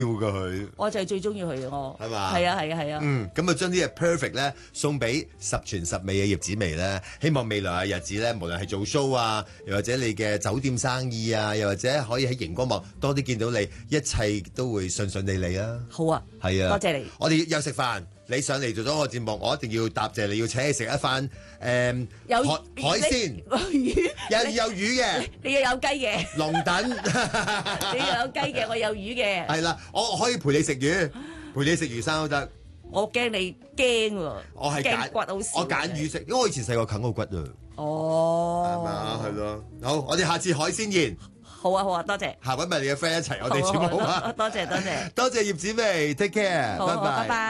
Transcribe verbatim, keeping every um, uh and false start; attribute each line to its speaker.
Speaker 1: 噶佢。
Speaker 2: 我就係最中意佢嘅我。
Speaker 1: 係嘛？
Speaker 2: 係啊係啊係啊。
Speaker 1: 嗯，咁啊將啲嘢 perfect 咧送俾十全十美嘅葉子楣咧，希望未來嘅日子咧，無論係做 show 啊，又或者你嘅酒店生意啊，又或者可以喺熒光幕多啲見到你，一切都會順順利利啊！
Speaker 2: 好啊，
Speaker 1: 係啊，
Speaker 2: 多謝你。
Speaker 1: 我哋又食飯，你上嚟做咗我節目，我一定要答謝你，要請你食一飯誒
Speaker 2: 有
Speaker 1: 海海鮮，
Speaker 2: 魚
Speaker 1: 有有魚嘅，
Speaker 2: 你又有雞嘅，
Speaker 1: 龍躉，
Speaker 2: 你又有雞嘅，我有魚嘅。
Speaker 1: 係啦，我可以陪你食魚，陪你食魚生都得。
Speaker 2: 我驚你驚喎，
Speaker 1: 我係
Speaker 2: 驚骨好少。
Speaker 1: 我揀魚食，因為我以前細個啃過骨啊。
Speaker 2: 哦，
Speaker 1: 係咪啊？係咯。好，我哋下次海鮮宴。
Speaker 2: 好啊好啊，多謝。
Speaker 1: 下揾埋你嘅 friend 一齊，我哋全部好啊。
Speaker 2: 多謝多謝。
Speaker 1: 多謝葉子楣 ，take care，
Speaker 2: 好好，拜拜。